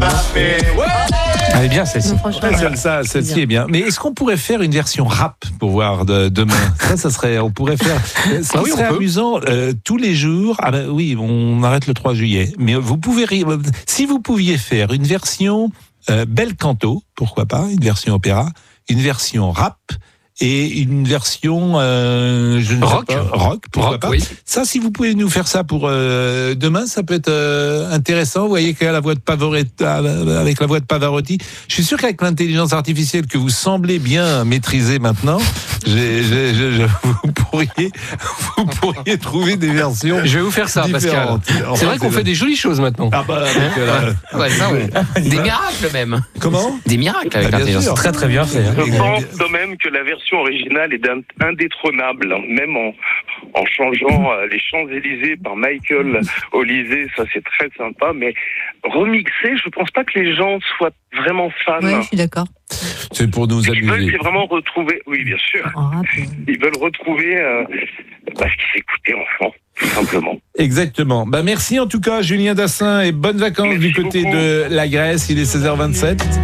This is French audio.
Elle est bien celle-ci. Celle-ci est bien. Mais est-ce qu'on pourrait faire une version rap pour voir demain? Ça serait, on pourrait faire. Ça serait amusant tous les jours. Ah ben oui, on arrête le 3 juillet. Mais vous pouvez, si vous pouviez faire une version bel canto, pourquoi pas, une version opéra, une version rap. Et une version rock, pourquoi pas. Oui. Ça, si vous pouvez nous faire ça pour demain, ça peut être intéressant. Vous voyez qu'à la voix de avec la voix de Pavarotti, je suis sûr qu'avec l'intelligence artificielle que vous semblez bien maîtriser maintenant, vous pourriez trouver des versions. Je vais vous faire ça, Pascal. C'est vrai qu'on fait des jolies choses maintenant. Ah bah, des miracles même. Comment? Des miracles avec l'intelligence. Très très bien fait. Je pense quand même que la version originale est indétrônable, même en changeant les Champs-Élysées par Michael Olysée, ça c'est très sympa, mais remixer, je pense pas que les gens soient vraiment fans. Oui, je suis d'accord. C'est pour nous amuser. Ils veulent vraiment retrouver, oui bien sûr, ils veulent retrouver ce qui s'écoutait enfant, tout simplement. Exactement. Merci en tout cas Julien Dassin et bonnes vacances du côté de la Grèce, il est 16h27.